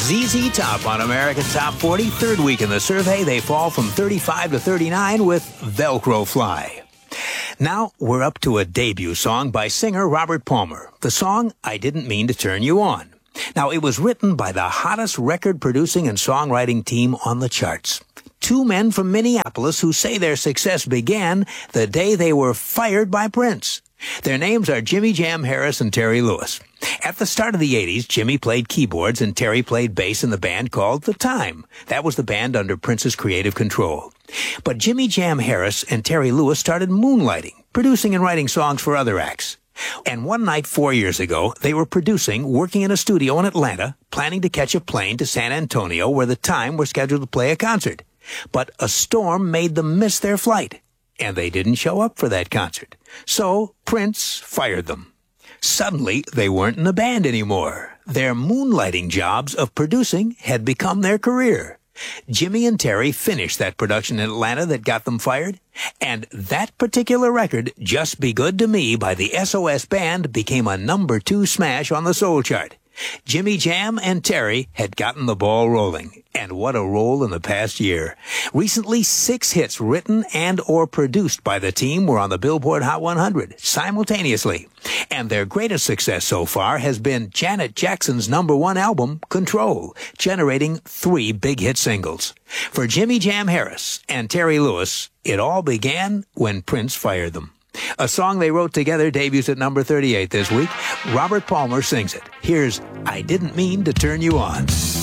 ZZ Top on America's Top 40. Third week in the survey, they fall from 35 to 39 with Velcro Fly. Now we're up to a debut song by singer Robert Palmer. The song, I Didn't Mean to Turn You On. Now, it was written by the hottest record-producing and songwriting team on the charts. Two men from Minneapolis who say their success began the day they were fired by Prince. Their names are Jimmy Jam Harris and Terry Lewis. At the start of the 80s, Jimmy played keyboards and Terry played bass in the band called The Time. That was the band under Prince's creative control. But Jimmy Jam Harris and Terry Lewis started moonlighting, producing and writing songs for other acts. And one night 4 years ago, they were producing, working in a studio in Atlanta, planning to catch a plane to San Antonio where The Time were scheduled to play a concert. But a storm made them miss their flight, and they didn't show up for that concert. So Prince fired them. Suddenly, they weren't in the band anymore. Their moonlighting jobs of producing had become their career. Jimmy and Terry finished that production in Atlanta that got them fired, and that particular record, Just Be Good to Me by the SOS Band, became a #2 smash on the soul chart. Jimmy Jam and Terry had gotten the ball rolling, and what a roll in the past year. Recently, 6 hits written and or produced by the team were on the Billboard Hot 100 simultaneously. And their greatest success so far has been Janet Jackson's #1 album, Control, generating 3 big hit singles. For Jimmy Jam Harris and Terry Lewis, it all began when Prince fired them. A song they wrote together debuts at number 38 this week. Robert Palmer sings it. Here's I Didn't Mean to Turn You On.